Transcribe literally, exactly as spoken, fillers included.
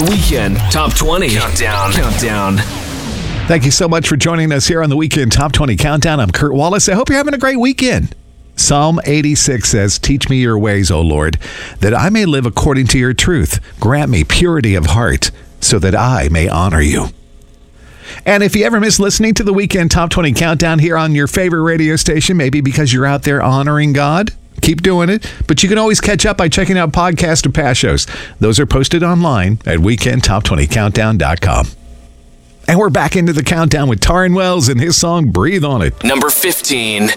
The Weekend Top twenty Countdown. Countdown. Thank you so much for joining us here on the Weekend Top twenty Countdown. I'm Kurt Wallace. I hope you're having a great weekend. Psalm eighty-six says, "Teach me your ways, O Lord, that I may live according to your truth. Grant me purity of heart, so that I may honor you." And if you ever miss listening to the Weekend Top twenty Countdown here on your favorite radio station, maybe because you're out there honoring God, keep doing it. But you can always catch up by checking out podcasts of past shows. Those are posted online at weekend top twenty countdown dot com. And we're back into the countdown with Taryn Wells and his song, Breathe on It. Number fifteen.